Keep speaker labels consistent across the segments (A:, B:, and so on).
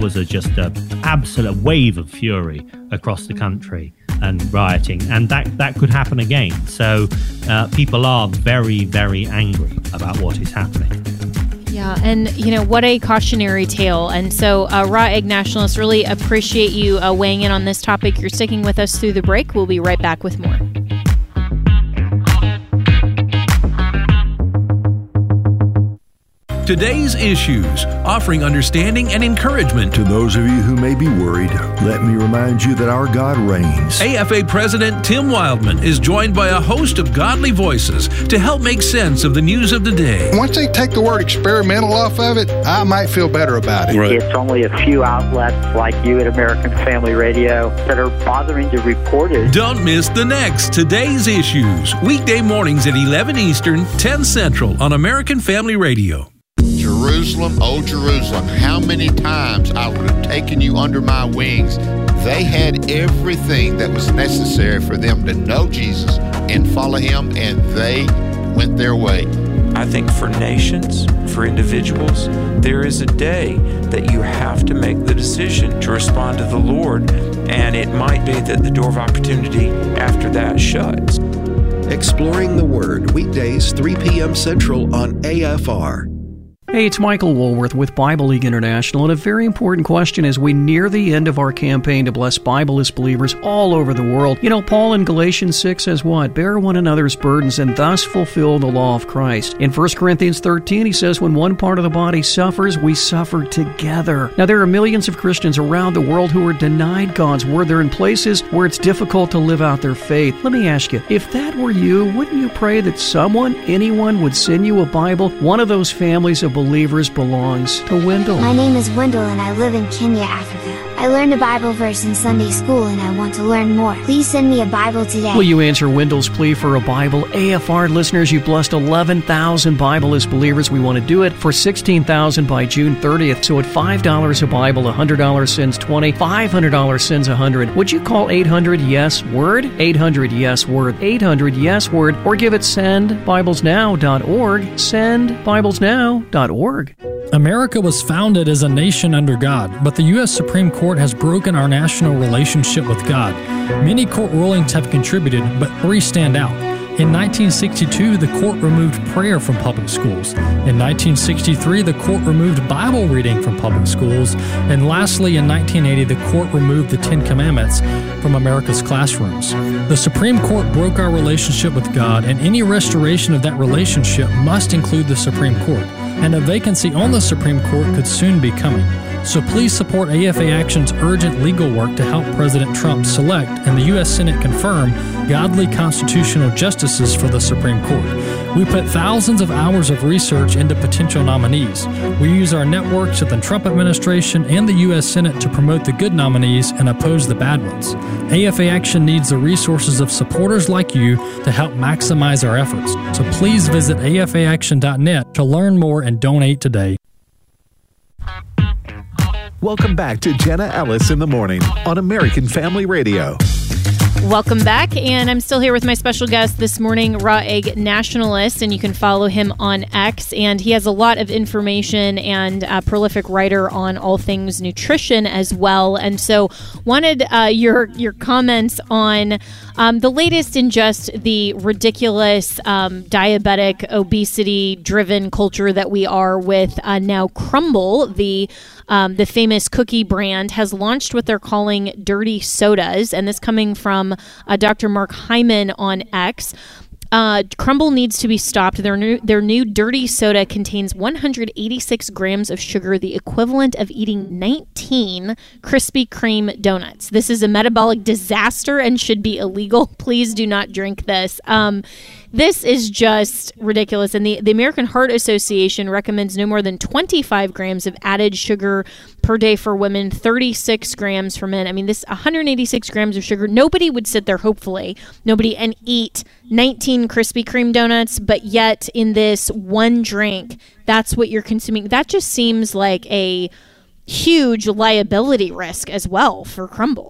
A: was just a absolute wave of fury across the country and rioting, and that could happen again. So people are very, very angry about what is happening.
B: Yeah, and what a cautionary tale. And so, Raw Egg Nationalists, really appreciate you weighing in on this topic. You're sticking with us through the break. We'll be right back with more.
C: Today's Issues, offering understanding and encouragement
D: to those of you who may be worried. Let me remind you that our God reigns.
C: AFA President Tim Wildman is joined by a host of godly voices to help make sense of the news of the day.
E: Once they take the word experimental off of it, I might feel better about it.
F: Right. It's only a few outlets like you at American Family Radio that are bothering to report it.
C: Don't miss the next Today's Issues, weekday mornings at 11 Eastern, 10 Central on American Family Radio.
G: Jerusalem, oh Jerusalem, how many times I would have taken you under my wings. They had everything that was necessary for them to know Jesus and follow him, and they went their way.
H: I think for nations, for individuals, there is a day that you have to make the decision to respond to the Lord, and it might be that the door of opportunity after that shuts.
I: Exploring the Word, weekdays 3 p.m. Central on AFR.
J: Hey, it's Michael Woolworth with Bible League International, and a very important question as we near the end of our campaign to bless Bibleless believers all over the world. Paul in Galatians 6 says what? Bear one another's burdens and thus fulfill the law of Christ. In 1 Corinthians 13, he says when one part of the body suffers, we suffer together. Now, there are millions of Christians around the world who are denied God's word. They're in places where it's difficult to live out their faith. Let me ask you, if that were you, wouldn't you pray that anyone would send you a Bible? One of those families of believers belongs to Wendell.
K: My name is Wendell and I live in Kenya, Africa. I learned a Bible verse in Sunday school and I want to learn more. Please send me a Bible today.
J: Will you answer Wendell's plea for a Bible? AFR listeners, you've blessed 11,000 Bibleless believers. We want to do it for 16,000 by June 30th. So at $5 a Bible, $100 sends 20, $500 sends 100. Would you call 800-YES-WORD? 800-YES-WORD. 800-YES-WORD. Or give it sendbiblesnow.org. Sendbiblesnow.org.
L: America was founded as a nation under God, but the U.S. Supreme Court has broken our national relationship with God. Many court rulings have contributed, but 3 stand out. In 1962, the court removed prayer from public schools. In 1963, the court removed Bible reading from public schools. And lastly, in 1980, the court removed the 10 Commandments from America's classrooms. The Supreme Court broke our relationship with God, and any restoration of that relationship must include the Supreme Court. And a vacancy on the Supreme Court could soon be coming. So please support AFA Action's urgent legal work to help President Trump select and the U.S. Senate confirm godly constitutional justices for the Supreme Court. We put thousands of hours of research into potential nominees. We use our networks at the Trump administration and the U.S. Senate to promote the good nominees and oppose the bad ones. AFA Action needs the resources of supporters like you to help maximize our efforts. So please visit afaaction.net to learn more and donate today.
M: Welcome back to Jenna Ellis in the Morning on American Family Radio.
B: Welcome back, and I'm still here with my special guest this morning, Raw Egg Nationalist, and you can follow him on X, and he has a lot of information and a prolific writer on all things nutrition as well, and so wanted your comments on the latest in just the ridiculous diabetic, obesity-driven culture that we are with now. Crumbl, the famous cookie brand, has launched what they're calling dirty sodas, and this coming from Dr. Mark Hyman on X. Crumbl needs to be stopped. Their new dirty soda contains 186 grams of sugar, the equivalent of eating 19 Krispy Kreme donuts. This is a metabolic disaster and should be illegal. Please do not drink this. This is just ridiculous. And the American Heart Association recommends no more than 25 grams of added sugar per day for women, 36 grams for men. I mean, this 186 grams of sugar, nobody would sit there, hopefully, and eat 19 Krispy Kreme donuts, but yet in this one drink, that's what you're consuming. That just seems like a huge liability risk as well for Crumbl.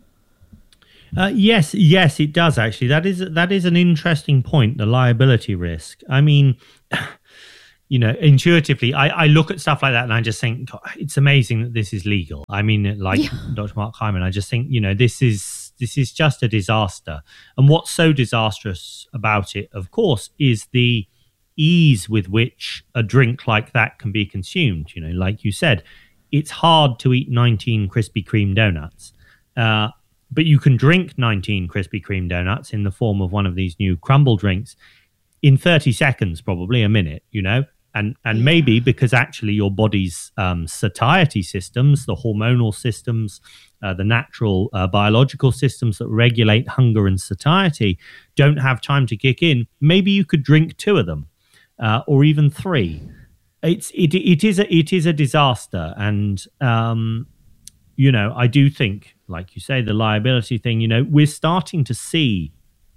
A: Yes, it does actually. That is an interesting point, the liability risk. I mean, intuitively, I look at stuff like that and I just think, God, it's amazing that this is legal. I mean, like Dr. Mark Hyman, I just think, this is just a disaster. And what's so disastrous about it, of course, is the ease with which a drink like that can be consumed. Like you said, it's hard to eat 19 Krispy Kreme donuts, but you can drink 19 Krispy Kreme donuts in the form of one of these new crumble drinks in 30 seconds, probably a minute, and maybe because actually your body's satiety systems, the hormonal systems, the natural biological systems that regulate hunger and satiety don't have time to kick in, maybe you could drink 2 of them or even 3. It is a disaster. And, I do think, like you say, the liability thing, we're starting to see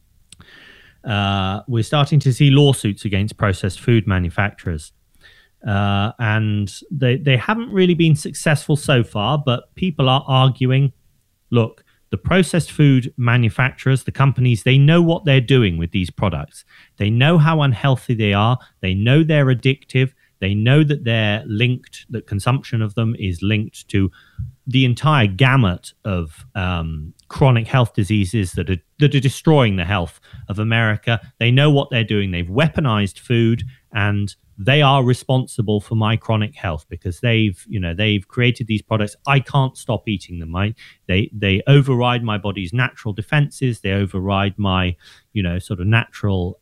A: lawsuits against processed food manufacturers. And they haven't really been successful so far, but people are arguing, look, the processed food manufacturers, the companies, they know what they're doing with these products. They know how unhealthy they are. They know they're addictive. They know that that consumption of them is linked to the entire gamut of chronic health diseases that are destroying the health of America. They know what they're doing. They've weaponized food, and they are responsible for my chronic health because they've created these products. I can't stop eating them. They override my body's natural defenses. They override my, sort of natural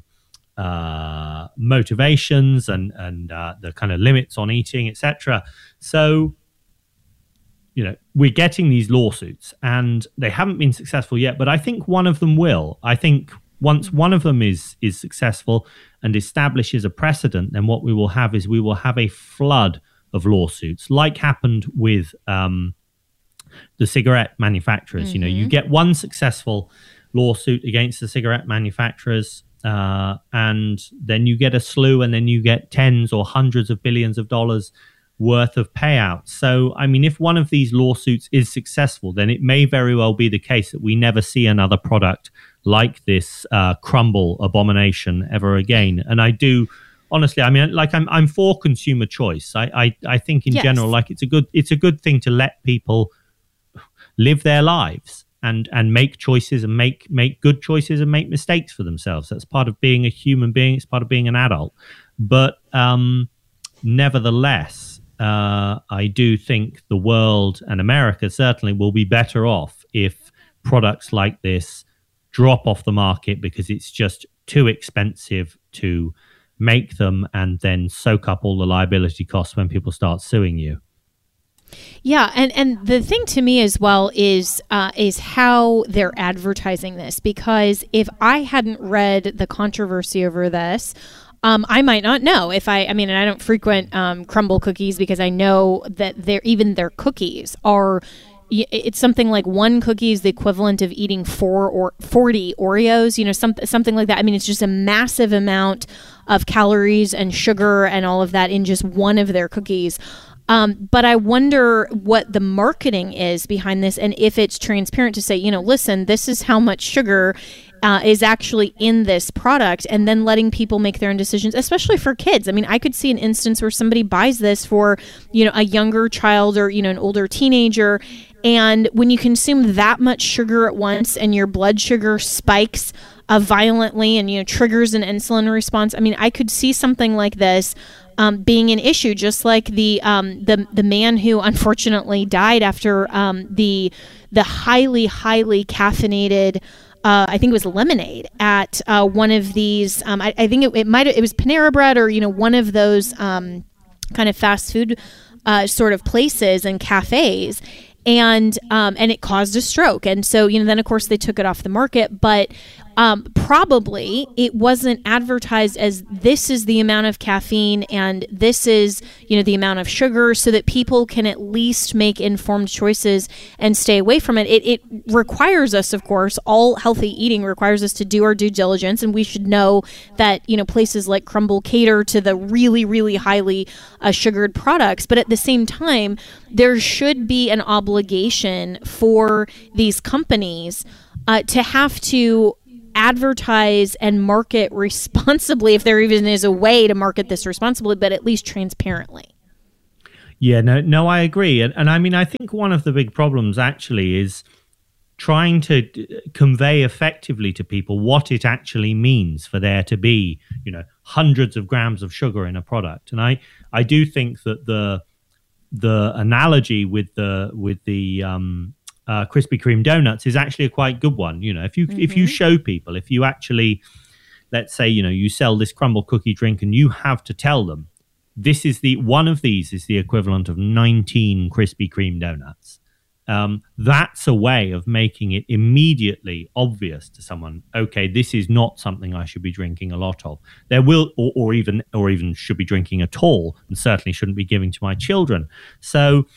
A: motivations and the kind of limits on eating, etc. So, we're getting these lawsuits and they haven't been successful yet, but I think one of them will. I think once one of them is successful and establishes a precedent, then what we will have is a flood of lawsuits, like happened with the cigarette manufacturers.
B: Mm-hmm.
A: You get one successful lawsuit against the cigarette manufacturers, and then you get a slew, and then you get tens or hundreds of billions of dollars worth of payouts. So, I mean, if one of these lawsuits is successful, then it may very well be the case that we never see another product like this crumble abomination ever again. And I do, honestly, I mean, like I'm for consumer choice. I think in general, like it's a good thing to let people live their lives and make choices and make good choices and make mistakes for themselves. That's part of being a human being. It's part of being an adult. But nevertheless, I do think the world and America certainly will be better off if products like this drop off the market because it's just too expensive to make them and then soak up all the liability costs when people start suing you.
B: Yeah, and the thing to me as well is how they're advertising this, because if I hadn't read the controversy over this, I might not know and I don't frequent Crumble cookies because I know that their cookies are, it's something like one cookie is the equivalent of eating 4 or 40 Oreos, something like that. I mean, it's just a massive amount of calories and sugar and all of that in just one of their cookies. But I wonder what the marketing is behind this and if it's transparent to say, listen, this is how much sugar is actually in this product, and then letting people make their own decisions, especially for kids. I mean, I could see an instance where somebody buys this for, a younger child or, an older teenager. And when you consume that much sugar at once and your blood sugar spikes violently and, triggers an insulin response, I mean, I could see something like this being an issue, just like the man who unfortunately died after the highly, highly caffeinated I think it was lemonade at one of these. I think it was Panera Bread or one of those kind of fast food sort of places and cafes, and it caused a stroke. And so then of course they took it off the market, but probably it wasn't advertised as this is the amount of caffeine and this is the amount of sugar, so that people can at least make informed choices and stay away from it. It requires us, of course, all healthy eating requires us to do our due diligence, and we should know that places like Crumble cater to the really, really highly sugared products. But at the same time, there should be an obligation for these companies to have to advertise and market responsibly, if there even is a way to market this responsibly, but at least transparently.
A: Yeah, no, I agree. And I mean, I think one of the big problems actually is trying to convey effectively to people what it actually means for there to be, hundreds of grams of sugar in a product. And I do think that the analogy with the Krispy Kreme donuts is actually a quite good one. If you show people, if you actually, let's say, you sell this crumble cookie drink and you have to tell them one of these is the equivalent of 19 Krispy Kreme donuts. That's a way of making it immediately obvious to someone, okay, this is not something I should be drinking a lot of. There will, or even should be drinking at all, and certainly shouldn't be giving to my children. So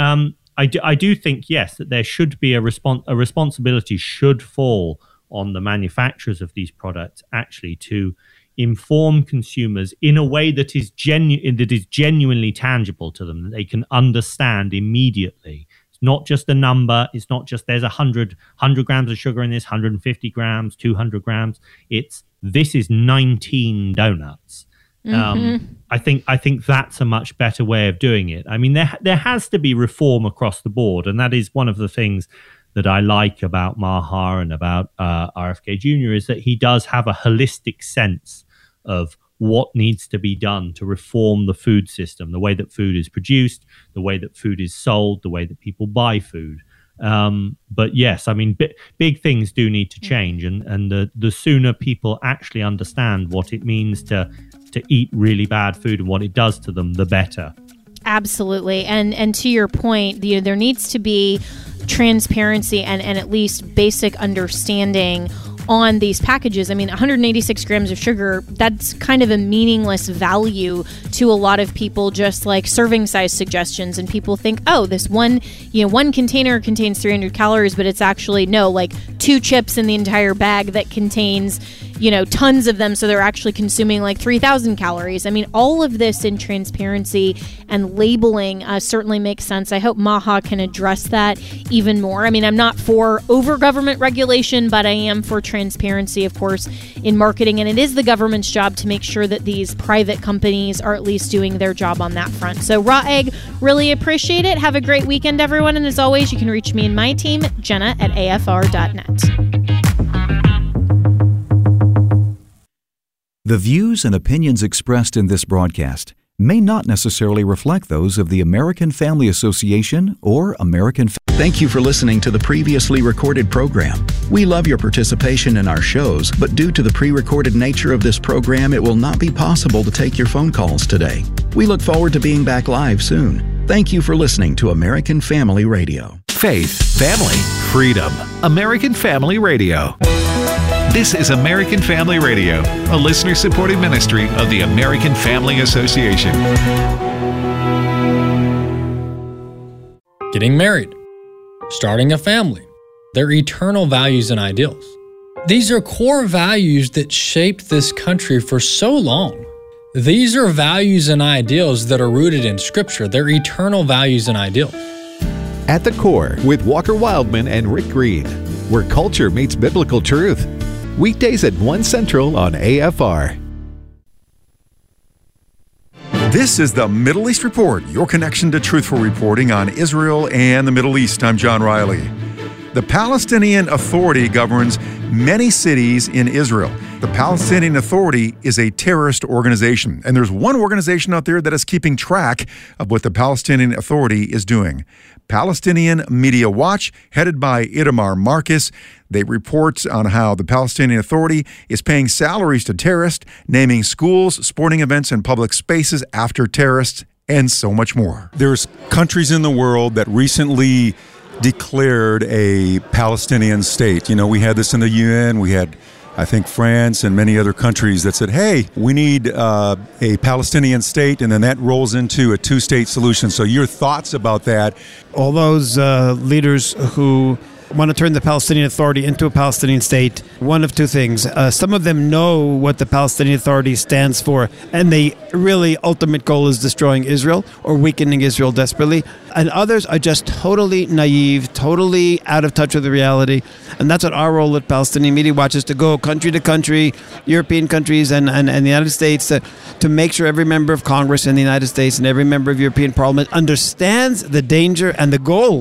A: I do think, yes, that there should be a responsibility should fall on the manufacturers of these products actually to inform consumers in a way that is genuinely tangible to them, that they can understand immediately. It's not just a number. It's not just there's 100 grams of sugar in this, 150 grams, 200 grams. This is 19 donuts. I think that's a much better way of doing it. I mean, there has to be reform across the board, and that is one of the things that I like about Maha and about RFK Jr. is that he does have a holistic sense of what needs to be done to reform the food system, the way that food is produced, the way that food is sold, the way that people buy food. But yes, I mean, big things do need to change, and the sooner people actually understand what it means to eat really bad food and what it does to them, the better.
B: Absolutely. And to your point, there needs to be transparency and at least basic understanding on these packages. I mean, 186 grams of sugar, that's kind of a meaningless value to a lot of people, just like serving size suggestions. And people think, oh, this one container contains 300 calories, but it's actually like 2 chips in the entire bag that contains, tons of them. So they're actually consuming like 3,000 calories. I mean, all of this in transparency and labeling certainly makes sense. I hope Maha can address that even more. I mean, I'm not for over government regulation, but I am for transparency, of course, in marketing. And it is the government's job to make sure that these private companies are at least doing their job on that front. So Raw Egg, really appreciate it. Have a great weekend, everyone. And as always, you can reach me and my team, Jenna at afr.net.
N: The views and opinions expressed in this broadcast may not necessarily reflect those of the American Family Association or American.
I: Thank you for listening to the previously recorded program. We love your participation in our shows, but due to the pre-recorded nature of this program, it will not be possible to take your phone calls today. We look forward to being back live soon. Thank you for listening to American Family Radio.
M: Faith, family, freedom. American Family Radio. This is American Family Radio, a listener-supported ministry of the American Family Association.
L: Getting married, starting a family, their eternal values and ideals. These are core values that shaped this country for so long. These are values and ideals that are rooted in Scripture. They're eternal values and ideals.
M: At the Core with Walker Wildman and Rick Green, where culture meets biblical truth. Weekdays at 1 Central on AFR.
O: This is the Middle East Report, your connection to truthful reporting on Israel and the Middle East. I'm John Riley. The Palestinian Authority governs many cities in Israel. The Palestinian Authority is a terrorist organization, and there's one organization out there that is keeping track of what the Palestinian Authority is doing. Palestinian Media Watch, headed by Itamar Marcus. They report on how the Palestinian Authority is paying salaries to terrorists, naming schools, sporting events, and public spaces after terrorists, and so much more.
P: There's countries in the world that recently declared a Palestinian state. We had this in the UN. We had, I think, France and many other countries that said, hey, we need a Palestinian state, and then that rolls into a 2-state solution. So your thoughts about that?
Q: All those leaders who want to turn the Palestinian Authority into a Palestinian state, one of two things. Some of them know what the Palestinian Authority stands for, and the really ultimate goal is destroying Israel or weakening Israel desperately. And others are just totally naive, totally out of touch with the reality. And that's what our role at Palestinian Media Watch is, to go country to country, European countries and the United States, to make sure every member of Congress in the United States and every member of European Parliament understands the danger and the goals